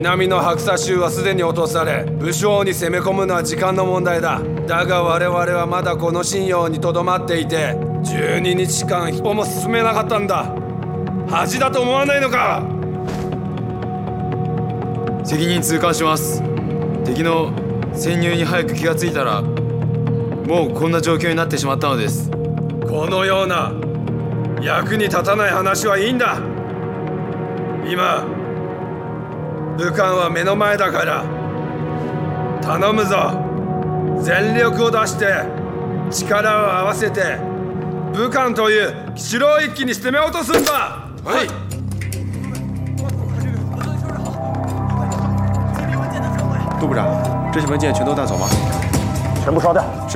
南の白沙州はすでに落とされ、武将に攻め込むのは時間の問題だ。だが我々はまだこの信用にとどまっていて、12日間一歩も進めなかったんだ。恥だと思わないのか。 責任痛感します。敵の潜入に早く気がついたら、もうこんな状況になってしまったのです。 このような役に立たない話はいいんだ。今武漢は目の前だから、頼むぞ。全力を出して力を合わせて武漢という城を一気に攻め落とすんだ。はい。 杜部长，这些文件全都带走吗？ 全部烧掉。 是。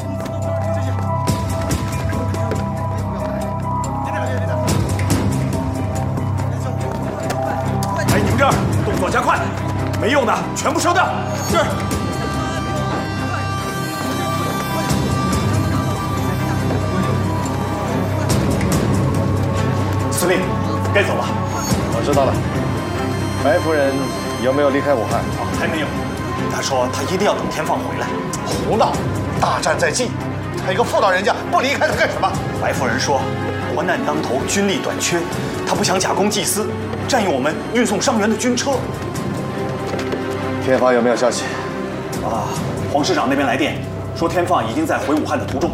哎，你们这儿动作加快，没用的全部烧掉。是。司令，该走了。 我知道了。白夫人有没有离开武汉？ 还没有。他说他一定要等天放回来。 胡闹！大战在即，他一个妇道人家，不离开他干什么？ 白夫人说，国难当头，军力短缺，他不想假公济私，占用我们运送伤员的军车。 天放有没有消息？ 啊，黄师长那边来电，说天放已经在回武汉的途中。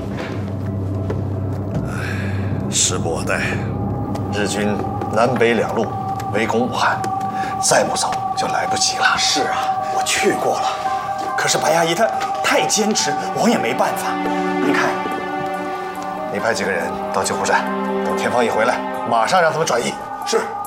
时不我待，日军南北两路围攻武汉，再不走就来不及了。 是啊，我去过了，可是白阿姨她太坚持，我也没办法。您看， 你派几个人到救护站，等天放一回来，马上让他们转移。 是。